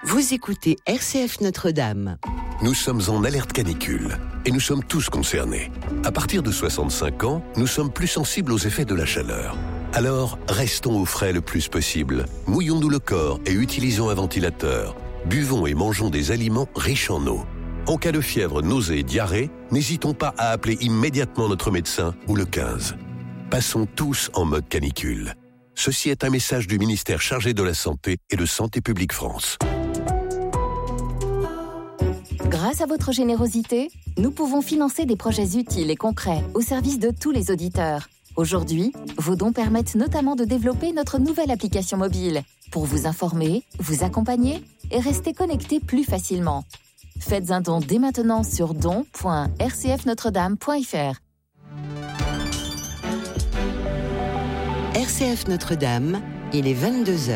Vous écoutez RCF Notre-Dame. Nous sommes en alerte canicule et nous sommes tous concernés. À partir de 65 ans, nous sommes plus sensibles aux effets de la chaleur. Alors, restons au frais le plus possible. Mouillons-nous le corps et utilisons un ventilateur. Buvons et mangeons des aliments riches en eau. En cas de fièvre, nausée et diarrhée, n'hésitons pas à appeler immédiatement notre médecin ou le 15. Passons tous en mode canicule. Ceci est un message du ministère chargé de la Santé et de Santé publique France. Grâce à votre générosité, nous pouvons financer des projets utiles et concrets au service de tous les auditeurs. Aujourd'hui, vos dons permettent notamment de développer notre nouvelle application mobile pour vous informer, vous accompagner et rester connecté plus facilement. Faites un don dès maintenant sur don.rcfnotredame.fr. RCF Notre-Dame, il est 22h.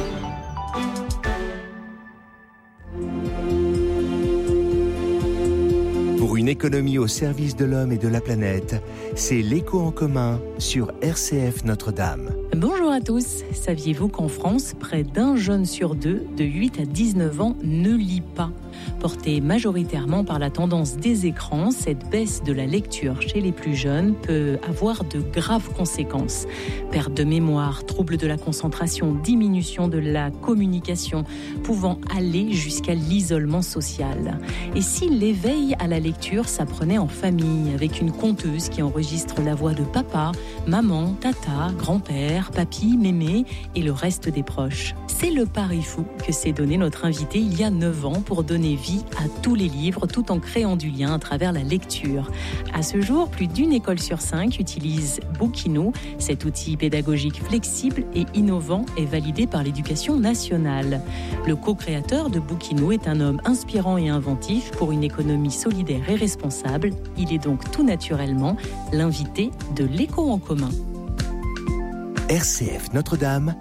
Pour une économie au service de l'homme et de la planète, c'est l'écho en commun sur RCF Notre-Dame. Bonjour à tous. Saviez-vous qu'en France, près d'un jeune sur deux de 8 à 19 ans ne lit pas ? Portée majoritairement par la tendance des écrans, cette baisse de la lecture chez les plus jeunes peut avoir de graves conséquences. Perte de mémoire, troubles de la concentration, diminution de la communication, pouvant aller jusqu'à l'isolement social. Et si l'éveil à la lecture s'apprenait en famille, avec une conteuse qui enregistre la voix de papa, maman, tata, grand-père, papy, mémé et le reste des proches. C'est le pari fou que s'est donné notre invité il y a 9 ans pour donner vie à tous les livres tout en créant du lien à travers la lecture. À ce jour, plus d'une école sur 5 utilise Bookino. Cet outil pédagogique flexible et innovant est validé par l'Éducation nationale. Le co-créateur de Bookino est un homme inspirant et inventif pour une économie solidaire et responsable. Il est donc tout naturellement l'invité de l'écho en commun. RCF Notre-Dame,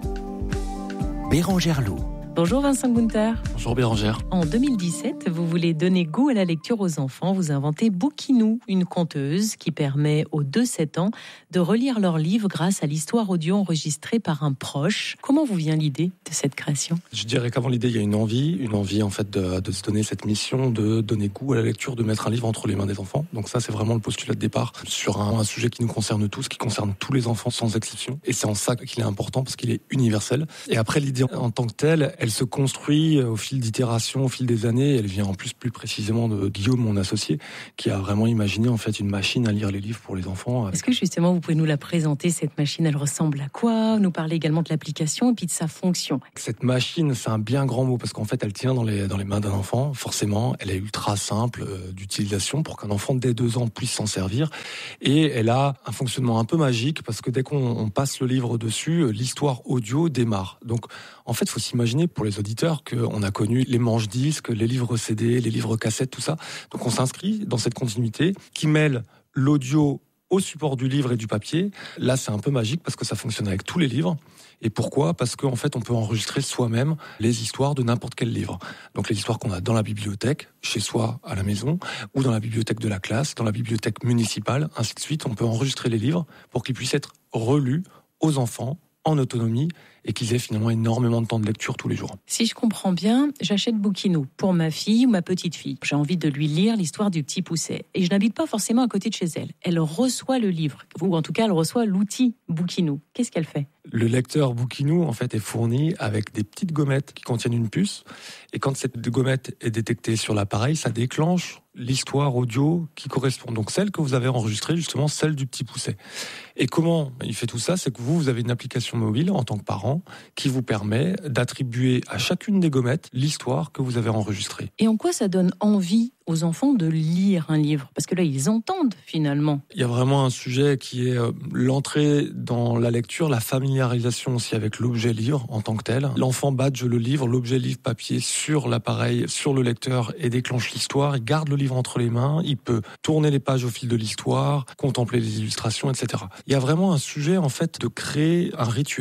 Bérangère Loup. Bonjour Vincent Gunther. Bonjour Bérangère. En 2017, vous voulez donner goût à la lecture aux enfants. Vous inventez Bookino, une conteuse qui permet aux 2-7 ans de relire leurs livres grâce à l'histoire audio enregistrée par un proche. Comment vous vient l'idée de cette création ? Je dirais qu'avant l'idée, il y a une envie en fait de se donner cette mission, de donner goût à la lecture, de mettre un livre entre les mains des enfants. Donc ça, c'est vraiment le postulat de départ sur un sujet qui nous concerne tous, qui concerne tous les enfants sans exception. Et c'est en ça qu'il est important parce qu'il est universel. Et après, l'idée en tant que telle, elle se construit au fil d'itérations, au fil des années. Elle vient en plus précisément de Guillaume, mon associé, qui a vraiment imaginé en fait une machine à lire les livres pour les enfants. Est-ce que justement vous pouvez nous la présenter, cette machine? Elle ressemble à quoi? Nous parler également de l'application et puis de sa fonction. Cette machine, c'est un bien grand mot parce qu'en fait, elle tient dans les mains d'un enfant. Forcément, elle est ultra simple d'utilisation pour qu'un enfant dès 2 ans puisse s'en servir. Et elle a un fonctionnement un peu magique parce que dès qu'on passe le livre dessus, l'histoire audio démarre. Donc, en fait, il faut s'imaginer pour les auditeurs qu'on a connu les manches-disques, les livres CD, les livres cassettes, tout ça. Donc, on s'inscrit dans cette continuité qui mêle l'audio au support du livre et du papier. Là, c'est un peu magique parce que ça fonctionne avec tous les livres. Et pourquoi ? Parce qu'en fait, on peut enregistrer soi-même les histoires de n'importe quel livre. Donc, les histoires qu'on a dans la bibliothèque, chez soi, à la maison, ou dans la bibliothèque de la classe, dans la bibliothèque municipale, ainsi de suite. On peut enregistrer les livres pour qu'ils puissent être relus aux enfants en autonomie et qu'ils aient finalement énormément de temps de lecture tous les jours. Si je comprends bien, j'achète Bookino pour ma fille ou ma petite fille. J'ai envie de lui lire l'histoire du Petit Poucet. Et je n'habite pas forcément à côté de chez elle. Elle reçoit le livre, ou en tout cas elle reçoit l'outil Bookino. Qu'est-ce qu'elle fait ? Le lecteur Bookino, en fait, est fourni avec des petites gommettes qui contiennent une puce. Et quand cette gommette est détectée sur l'appareil, ça déclenche l'histoire audio qui correspond. Donc celle que vous avez enregistrée, justement, celle du Petit Poucet. Et comment il fait tout ça ? C'est que vous avez une application mobile en tant que parent qui vous permet d'attribuer à chacune des gommettes l'histoire que vous avez enregistrée. Et en quoi ça donne envie aux enfants de lire un livre ? Parce que là, ils entendent finalement. Il y a vraiment un sujet qui est l'entrée dans la lecture, la familiarisation aussi avec l'objet livre en tant que tel. L'enfant badge le livre, l'objet livre papier sur l'appareil, sur le lecteur et déclenche l'histoire. Il garde le livre entre les mains, il peut tourner les pages au fil de l'histoire, contempler les illustrations, etc. Il y a vraiment un sujet en fait de créer un rituel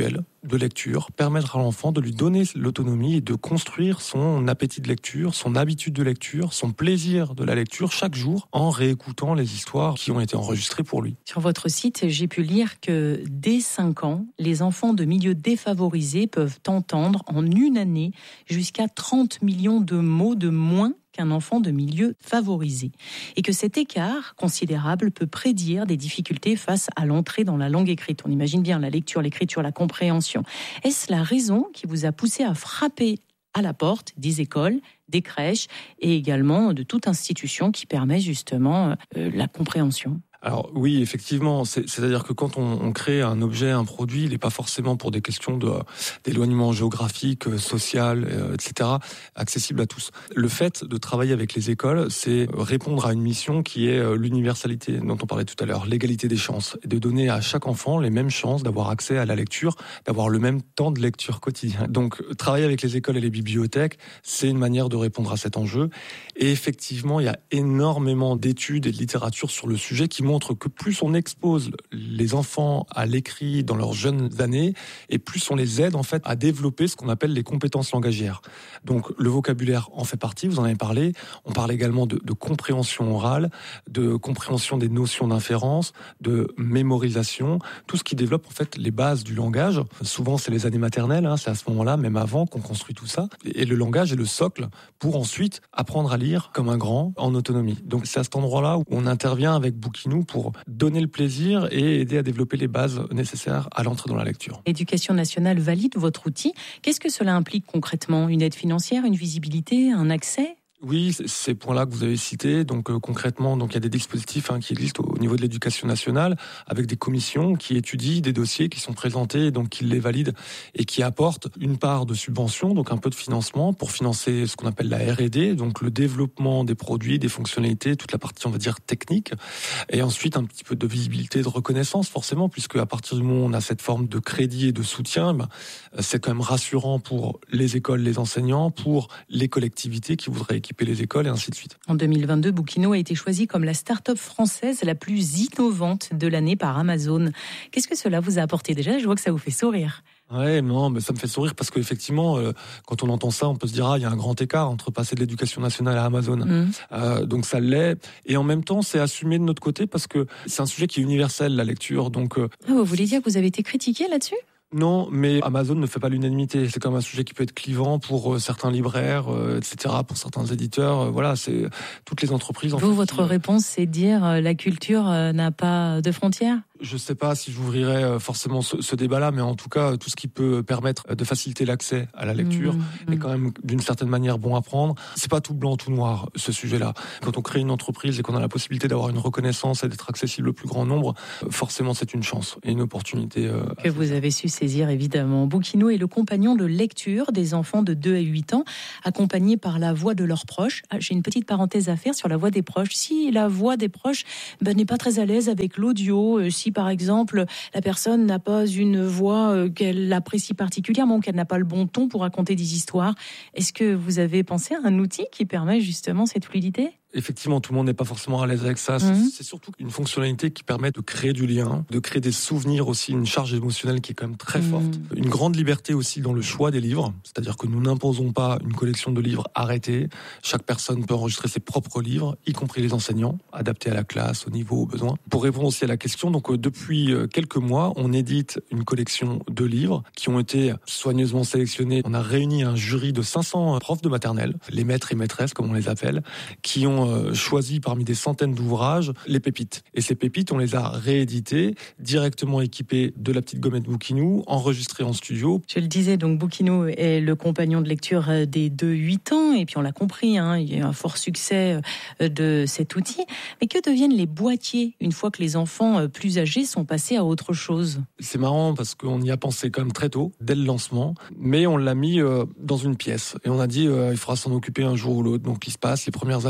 de lecture, permettre à l'enfant de lui donner l'autonomie et de construire son appétit de lecture, son habitude de lecture, son plaisir de la lecture chaque jour en réécoutant les histoires qui ont été enregistrées pour lui. Sur votre site, j'ai pu lire que dès 5 ans, les enfants de milieux défavorisés peuvent entendre en une année jusqu'à 30 millions de mots de moins qu'un enfant de milieu favorisé. Et que cet écart considérable peut prédire des difficultés face à l'entrée dans la langue écrite. On imagine bien la lecture, l'écriture, la compréhension. Est-ce la raison qui vous a poussé à frapper à la porte des écoles, des crèches et également de toute institution qui permet justement la compréhension ? Alors oui, effectivement, c'est-à-dire que quand on crée un objet, un produit, il n'est pas forcément pour des questions d'éloignement géographique, social, etc., accessible à tous. Le fait de travailler avec les écoles, c'est répondre à une mission qui est l'universalité dont on parlait tout à l'heure, l'égalité des chances, et de donner à chaque enfant les mêmes chances d'avoir accès à la lecture, d'avoir le même temps de lecture quotidien. Donc travailler avec les écoles et les bibliothèques, c'est une manière de répondre à cet enjeu. Et effectivement, il y a énormément d'études et de littérature sur le sujet qui montre que plus on expose les enfants à l'écrit dans leurs jeunes années, et plus on les aide en fait à développer ce qu'on appelle les compétences langagières. Donc le vocabulaire en fait partie, vous en avez parlé. On parle également de compréhension orale, de compréhension des notions d'inférence, de mémorisation, tout ce qui développe en fait les bases du langage. Souvent c'est les années maternelles, c'est à ce moment-là, même avant, qu'on construit tout ça. Et le langage est le socle pour ensuite apprendre à lire comme un grand en autonomie. Donc c'est à cet endroit-là où on intervient avec Bookinou pour donner le plaisir et aider à développer les bases nécessaires à l'entrée dans la lecture. L'éducation nationale valide votre outil. Qu'est-ce que cela implique concrètement ? Une aide financière, une visibilité, un accès ? Oui, ces points-là que vous avez cités, donc concrètement, donc il y a des dispositifs qui existent au niveau de l'éducation nationale, avec des commissions qui étudient des dossiers qui sont présentés, donc qui les valident et qui apportent une part de subvention, donc un peu de financement pour financer ce qu'on appelle la R&D, donc le développement des produits, des fonctionnalités, toute la partie on va dire technique, et ensuite un petit peu de visibilité, de reconnaissance forcément, puisque à partir du moment où on a cette forme de crédit et de soutien, c'est quand même rassurant pour les écoles, les enseignants, pour les collectivités qui voudraient équiper les écoles et ainsi de suite. En 2022, Bookinou a été choisi comme la start-up française la plus innovante de l'année par Amazon. Qu'est-ce que cela vous a apporté déjà ? Je vois que ça vous fait sourire. Ouais, non, mais ça me fait sourire parce qu'effectivement, quand on entend ça, on peut se dire il y a un grand écart entre passer de l'éducation nationale à Amazon. Donc ça l'est, et en même temps, c'est assumé de notre côté parce que c'est un sujet qui est universel, la lecture. Donc, vous voulez dire que vous avez été critiqué là-dessus ? Non, mais Amazon ne fait pas l'unanimité. C'est quand même un sujet qui peut être clivant pour certains libraires, etc., pour certains éditeurs. Voilà, c'est toutes les entreprises. Votre réponse, c'est de dire la culture n'a pas de frontières ? Je ne sais pas si j'ouvrirai forcément ce débat-là, mais en tout cas, tout ce qui peut permettre de faciliter l'accès à la lecture est quand même d'une certaine manière bon à prendre. C'est pas tout blanc, tout noir, ce sujet-là. Quand on crée une entreprise et qu'on a la possibilité d'avoir une reconnaissance et d'être accessible au plus grand nombre, forcément c'est une chance et une opportunité. Que vous avez su saisir, évidemment. Bookinou est le compagnon de lecture des enfants de 2 à 8 ans, accompagnés par la voix de leurs proches. J'ai une petite parenthèse à faire sur la voix des proches. Si la voix des proches n'est pas très à l'aise avec l'audio, si par exemple la personne n'a pas une voix qu'elle apprécie particulièrement, qu'elle n'a pas le bon ton pour raconter des histoires, est-ce que vous avez pensé à un outil qui permet justement cette fluidité ? Effectivement, tout le monde n'est pas forcément à l'aise avec ça. C'est surtout une fonctionnalité qui permet de créer du lien, de créer des souvenirs aussi, une charge émotionnelle qui est quand même très forte. Une grande liberté aussi dans le choix des livres, c'est-à-dire que nous n'imposons pas une collection de livres arrêtée. Chaque personne peut enregistrer ses propres livres, y compris les enseignants, adaptés à la classe, au niveau, aux besoins. Pour répondre aussi à la question, donc depuis quelques mois, on édite une collection de livres qui ont été soigneusement sélectionnés. On a réuni un jury de 500 profs de maternelle, les maîtres et maîtresses comme on les appelle, qui ont choisi parmi des centaines d'ouvrages les pépites. Et ces pépites, on les a rééditées, directement équipées de la petite gommette Bookinou, enregistrées en studio. Je le disais, donc Bookinou est le compagnon de lecture des 2-8 ans, et puis on l'a compris, il y a eu un fort succès de cet outil. Mais que deviennent les boîtiers une fois que les enfants plus âgés sont passés à autre chose ? C'est marrant parce qu'on y a pensé quand même très tôt, dès le lancement, mais on l'a mis dans une pièce. Et on a dit, il faudra s'en occuper un jour ou l'autre. Donc il se passe, les premières années, on est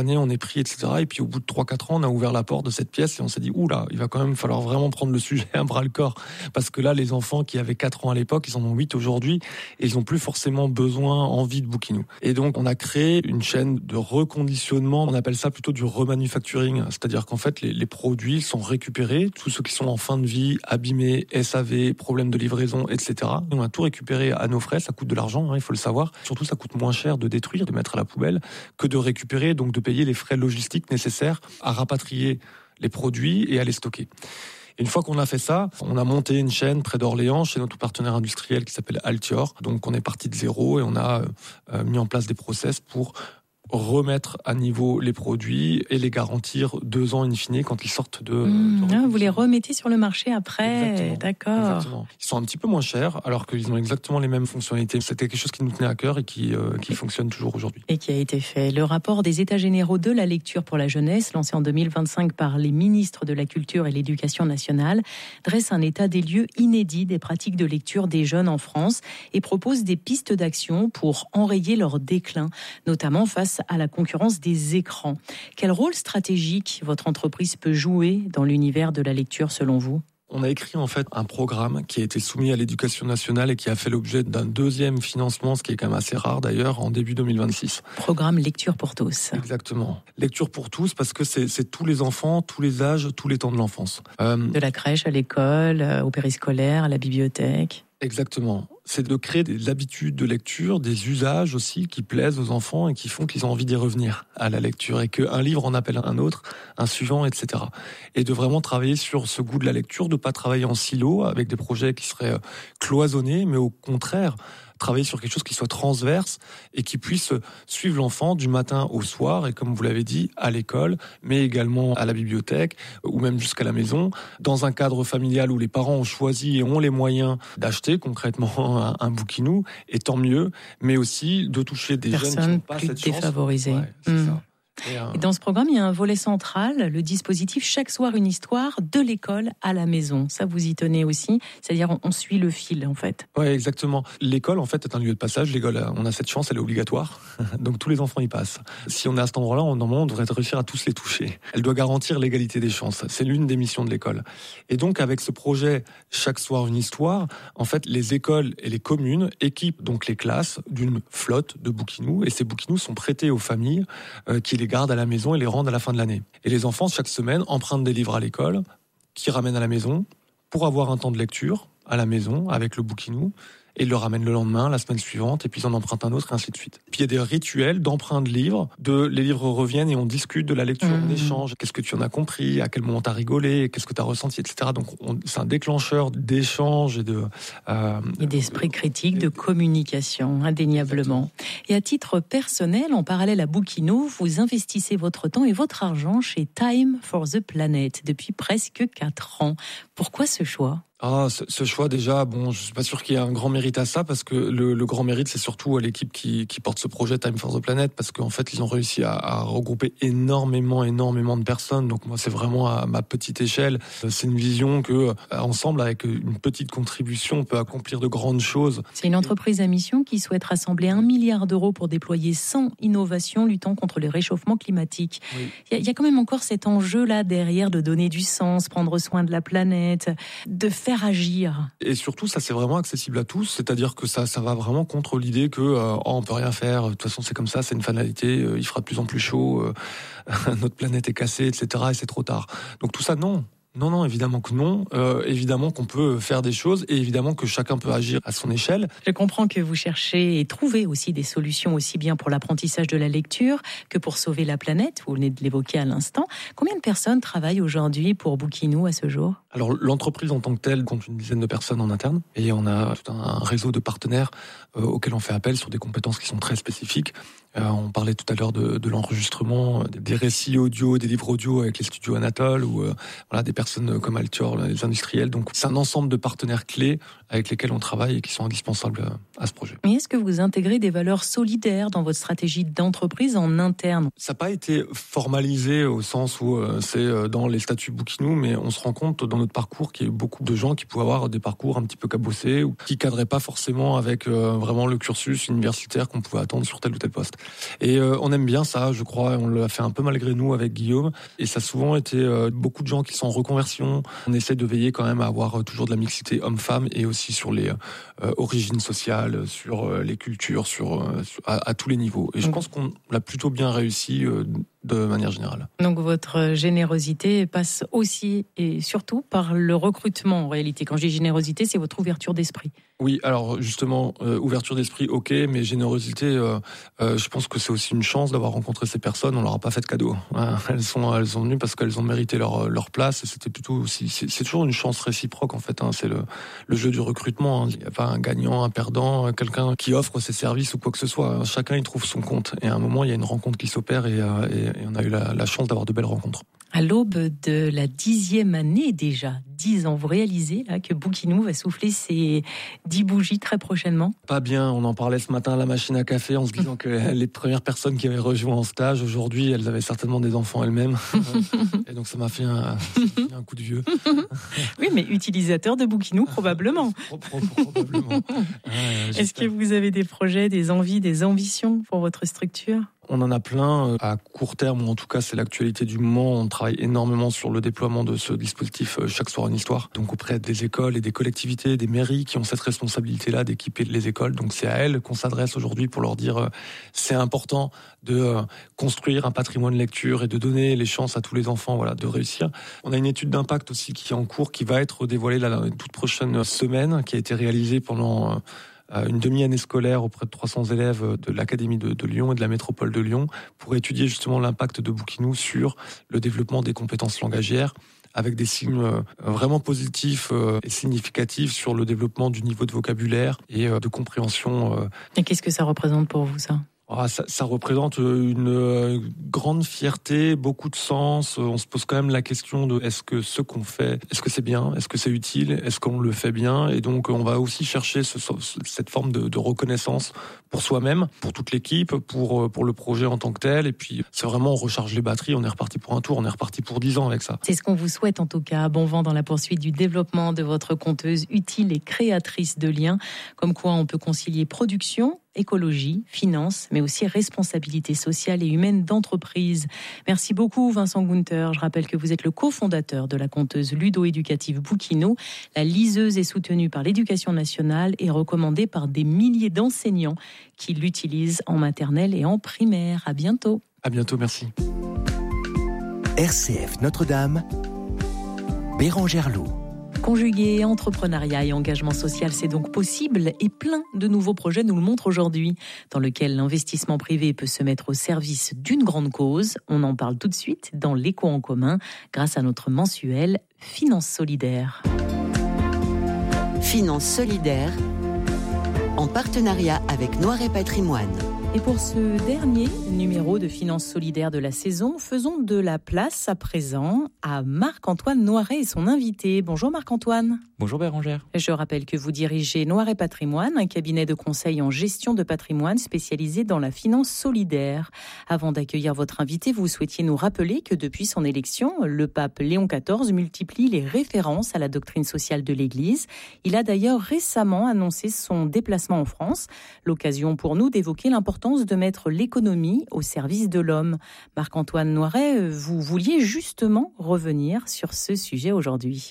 prix, etc. Et puis au bout de 3-4 ans, on a ouvert la porte de cette pièce et on s'est dit, oula, il va quand même falloir vraiment prendre le sujet à bras-le-corps. Parce que là, les enfants qui avaient 4 ans à l'époque, ils en ont 8 aujourd'hui et ils n'ont plus forcément besoin, envie de Bookinou. Et donc, on a créé une chaîne de reconditionnement. On appelle ça plutôt du remanufacturing. C'est-à-dire qu'en fait, les produits sont récupérés. Tous ceux qui sont en fin de vie, abîmés, SAV, problèmes de livraison, etc. On a tout récupéré à nos frais. Ça coûte de l'argent, il faut le savoir. Surtout, ça coûte moins cher de détruire, de mettre à la poubelle, que de récupérer, donc de payer les frais logistiques nécessaires à rapatrier les produits et à les stocker. Une fois qu'on a fait ça, on a monté une chaîne près d'Orléans chez notre partenaire industriel qui s'appelle Altior. Donc on est parti de zéro et on a mis en place des process pour remettre à niveau les produits et les garantir 2 ans in fine quand ils sortent de vous les remettez sur le marché après. Exactement. D'accord. Exactement. Ils sont un petit peu moins chers alors qu'ils ont exactement les mêmes fonctionnalités. C'était quelque chose qui nous tenait à cœur et qui fonctionne toujours aujourd'hui. Et qui a été fait. Le rapport des États généraux de la lecture pour la jeunesse, lancé en 2025 par les ministres de la Culture et l'Éducation nationale, dresse un état des lieux inédit des pratiques de lecture des jeunes en France et propose des pistes d'action pour enrayer leur déclin, notamment face à la concurrence des écrans. Quel rôle stratégique votre entreprise peut jouer dans l'univers de la lecture selon vous ? On a écrit en fait un programme qui a été soumis à l'Éducation nationale et qui a fait l'objet d'un 2e financement, ce qui est quand même assez rare d'ailleurs, en début 2026. Programme Lecture pour tous. Exactement. Lecture pour tous parce que c'est tous les enfants, tous les âges, tous les temps de l'enfance. De la crèche à l'école, au périscolaire, à la bibliothèque. Exactement. C'est de créer des habitudes de lecture, des usages aussi qui plaisent aux enfants et qui font qu'ils ont envie d'y revenir à la lecture et qu'un livre en appelle un autre, un suivant, etc. Et de vraiment travailler sur ce goût de la lecture, de pas travailler en silo avec des projets qui seraient cloisonnés, mais au contraire, travailler sur quelque chose qui soit transverse et qui puisse suivre l'enfant du matin au soir et comme vous l'avez dit, à l'école, mais également à la bibliothèque ou même jusqu'à la maison, dans un cadre familial où les parents ont choisi et ont les moyens d'acheter concrètement un Bookinou, et tant mieux, mais aussi de toucher des jeunes qui n'ont pas cette chance. Personnes plus défavorisées. Ouais, c'est ça. Et dans ce programme, il y a un volet central, le dispositif Chaque soir une histoire, de l'école à la maison. Ça, vous y tenez aussi, c'est-à-dire on suit le fil en fait. Oui, exactement. L'école en fait est un lieu de passage. L'école, on a cette chance, elle est obligatoire, donc tous les enfants y passent. Si on est à cet endroit-là, normalement, on devrait réussir à tous les toucher. Elle doit garantir l'égalité des chances. C'est l'une des missions de l'école. Et donc avec ce projet Chaque soir une histoire, en fait, les écoles et les communes équipent donc les classes d'une flotte de Bookinous, et ces Bookinous sont prêtés aux familles qui les gardent à la maison et les rendent à la fin de l'année. Et les enfants, chaque semaine, empruntent des livres à l'école, qui ramènent à la maison, pour avoir un temps de lecture à la maison, avec le Bookinou, et ils le ramènent le lendemain, la semaine suivante, et puis ils en empruntent un autre, et ainsi de suite. Puis il y a des rituels d'emprunt de livres, les livres reviennent et on discute de la lecture, on échange. Qu'est-ce que tu en as compris, à quel moment t'as rigolé, qu'est-ce que t'as ressenti, etc. Donc c'est un déclencheur d'échange et et d'esprit critique, de communication, indéniablement. Exactement. Et à titre personnel, en parallèle à Bookinou, vous investissez votre temps et votre argent chez Time for the Planet depuis presque 4 ans. Pourquoi ce choix ? Ce choix déjà, je suis pas sûr qu'il y ait un grand mérite à ça parce que le grand mérite c'est surtout à l'équipe qui porte ce projet Time for the Planet parce qu'en fait ils ont réussi à regrouper énormément de personnes. Donc moi c'est vraiment à ma petite échelle. C'est une vision que ensemble avec une petite contribution on peut accomplir de grandes choses. C'est une entreprise à mission qui souhaite rassembler 1 milliard d'euros pour déployer 100 innovations luttant contre le réchauffement climatique. Oui. Il y a quand même encore cet enjeu là derrière de donner du sens, prendre soin de la planète, de faire agir. Et surtout, ça c'est vraiment accessible à tous, c'est-à-dire que ça va vraiment contre l'idée que on peut rien faire, de toute façon c'est comme ça, c'est une finalité, il fera de plus en plus chaud, notre planète est cassée, etc. et c'est trop tard. Donc tout ça, non. Non, évidemment que non. Évidemment qu'on peut faire des choses et évidemment que chacun peut agir à son échelle. Je comprends que vous cherchez et trouvez aussi des solutions aussi bien pour l'apprentissage de la lecture que pour sauver la planète. Vous venez de l'évoquer à l'instant. Combien de personnes travaillent aujourd'hui pour Bookinou à ce jour ? Alors l'entreprise en tant que telle compte une dizaine de personnes en interne et on a tout un réseau de partenaires auxquels on fait appel sur des compétences qui sont très spécifiques. On parlait tout à l'heure de l'enregistrement, des récits audio, des livres audio avec les studios Anatole ou des personnes comme Altior, les industriels. Donc c'est un ensemble de partenaires clés avec lesquels on travaille et qui sont indispensables à ce projet. Mais est-ce que vous intégrez des valeurs solidaires dans votre stratégie d'entreprise en interne ? Ça n'a pas été formalisé au sens où c'est dans les statuts Bookinou, mais on se rend compte dans notre parcours qu'il y a eu beaucoup de gens qui pouvaient avoir des parcours un petit peu cabossés ou qui cadraient pas forcément avec vraiment le cursus universitaire qu'on pouvait attendre sur tel ou tel poste. Et on aime bien ça, je crois. On l'a fait un peu malgré nous avec Guillaume. Et ça a souvent été beaucoup de gens qui sont en reconversion. On essaie de veiller quand même à avoir toujours de la mixité homme-femme et aussi sur les origines sociales, sur les cultures, à tous les niveaux. Et je pense qu'on l'a plutôt bien réussi de manière générale. Donc votre générosité passe aussi et surtout par le recrutement en réalité. Quand je dis générosité, c'est votre ouverture d'esprit. Oui, alors justement, ouverture d'esprit, ok, mais générosité, je pense que c'est aussi une chance d'avoir rencontré ces personnes. On leur a pas fait de cadeau. Elles sont venues parce qu'elles ont mérité leur place. Et c'était plutôt aussi, c'est toujours une chance réciproque en fait. C'est le jeu du recrutement. Il n'y a pas un gagnant, un perdant, quelqu'un qui offre ses services ou quoi que ce soit. Chacun y trouve son compte. Et à un moment, il y a une rencontre qui s'opère et on a eu la chance d'avoir de belles rencontres. À l'aube de la 10e année déjà, 10 ans, vous réalisez là, que Bouquinou va souffler ses 10 bougies très prochainement? Pas bien, on en parlait ce matin à la machine à café en se disant que les premières personnes qui avaient rejoint en stage, aujourd'hui, elles avaient certainement des enfants elles-mêmes. Et donc ça m'a fait un coup de vieux. Oui, mais utilisateur de Bouquinou probablement. Probablement. Est-ce que vous avez des projets, des envies, des ambitions pour votre structure ? On en a plein à court terme, ou en tout cas c'est l'actualité du moment. On travaille énormément sur le déploiement de ce dispositif Chaque soir une histoire. Donc auprès des écoles et des collectivités, des mairies qui ont cette responsabilité-là d'équiper les écoles. Donc c'est à elles qu'on s'adresse aujourd'hui pour leur dire c'est important de construire un patrimoine de lecture et de donner les chances à tous les enfants de réussir. On a une étude d'impact aussi qui est en cours, qui va être dévoilée la toute prochaine semaine, qui a été réalisée pendant une demi-année scolaire auprès de 300 élèves de l'Académie de Lyon et de la métropole de Lyon pour étudier justement l'impact de Bouquinou sur le développement des compétences langagières avec des signes vraiment positifs et significatifs sur le développement du niveau de vocabulaire et de compréhension. Et qu'est-ce que ça représente pour vous, ça ? Ça représente une grande fierté, beaucoup de sens. On se pose quand même la question de est-ce que ce qu'on fait, est-ce que c'est bien, est-ce que c'est utile, est-ce qu'on le fait bien ? Et donc on va aussi chercher cette forme de reconnaissance pour soi-même, pour toute l'équipe, pour le projet en tant que tel. Et puis c'est vraiment, on recharge les batteries, on est reparti pour un tour, on est reparti pour 10 ans avec ça. C'est ce qu'on vous souhaite en tout cas. Bon vent dans la poursuite du développement de votre conteuse utile et créatrice de liens. Comme quoi on peut concilier production, écologie, finance, mais aussi responsabilité sociale et humaine d'entreprise. Merci beaucoup Vincent Gunther. Je rappelle que vous êtes le cofondateur de la conteuse ludo-éducative Bouquinou. La liseuse est soutenue par l'Éducation nationale et recommandée par des milliers d'enseignants qui l'utilisent en maternelle et en primaire. À bientôt. À bientôt, merci. RCF Notre-Dame, Bérangère Loup. Conjuguer entrepreneuriat et engagement social, c'est donc possible et plein de nouveaux projets nous le montrent aujourd'hui, dans lequel l'investissement privé peut se mettre au service d'une grande cause. On en parle tout de suite dans l'Écho en commun, grâce à notre mensuel Finance solidaire. Finance solidaire, en partenariat avec Noiret Patrimoine. Et pour ce dernier numéro de Finance solidaire de la saison, faisons de la place à présent à Marc-Antoine Noiret et son invité. Bonjour Marc-Antoine. Bonjour Bérangère. Je rappelle que vous dirigez Noiret Patrimoine, un cabinet de conseil en gestion de patrimoine spécialisé dans la finance solidaire. Avant d'accueillir votre invité, vous souhaitiez nous rappeler que depuis son élection, le pape Léon XIV multiplie les références à la doctrine sociale de l'Église. Il a d'ailleurs récemment annoncé son déplacement en France, l'occasion pour nous d'évoquer l'importance de mettre l'économie au service de l'homme. Marc-Antoine Noiret, vous vouliez justement revenir sur ce sujet aujourd'hui.